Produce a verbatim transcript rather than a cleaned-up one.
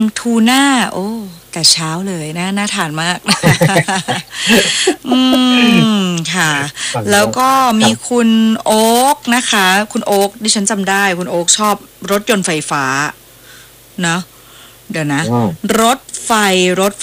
ทูน่าโอ้แต่เช้าเลยนะน่าทานมาก อืมค่ะฟังแล้วก็คมีรับคุณโอ๊กนะคะ คุณโอ๊กดิฉันจำได้คุณโอ๊กชอบรถยนต์ไฟฟ้าเนาะเดี๋ยวนะอ๋อรถไฟรถ